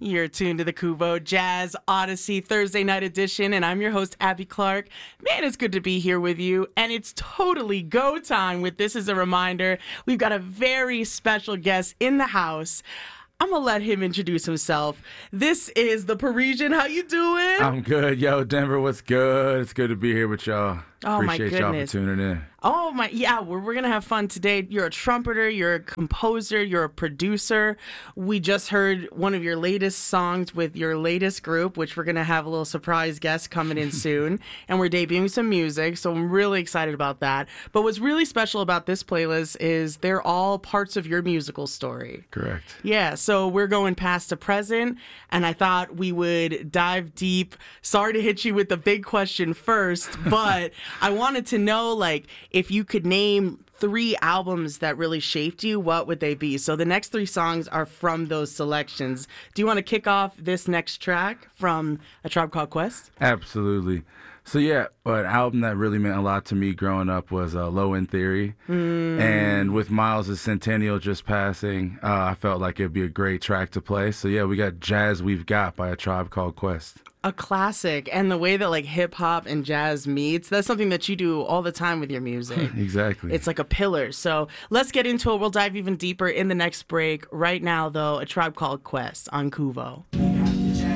You're tuned to the Kuvo Jazz Odyssey Thursday night edition, and I'm your host, Abby Clark. Man, it's good to be here with you, and it's totally go time with This Is a Reminder. We've got a very special guest in the house. I'm going to let him introduce himself. This is the Parisian. How you doing? I'm good. Yo, Denver, what's good? It's good to be here with y'all. Oh, Appreciate y'all for tuning in. Oh, my. Yeah, we're going to have fun today. You're a trumpeter. You're a composer. You're a producer. We just heard one of your latest songs with your latest group, which we're going to have a little surprise guest coming in soon. And we're debuting some music, so I'm really excited about that. But what's really special about this playlist is they're all parts of your musical story. Correct. Yeah, so we're going past to present, and I thought we would dive deep. Sorry to hit you with the big question first, but I wanted to know, like, if you could name 3 albums that really shaped you, what would they be? So the next 3 songs are from those selections. Do you want to kick off this next track from A Tribe Called Quest? Absolutely. So yeah, an album that really meant a lot to me growing up was Low End Theory. And with Miles' Centennial just passing, I felt like it'd be a great track to play. So yeah, we got Jazz We've Got by A Tribe Called Quest. A classic. And the way that like hip hop and jazz meets, that's something that you do all the time with your music. Exactly. It's like a pillar. So let's get into it. We'll dive even deeper in the next break. Right now, though, A Tribe Called Quest on Kuvo.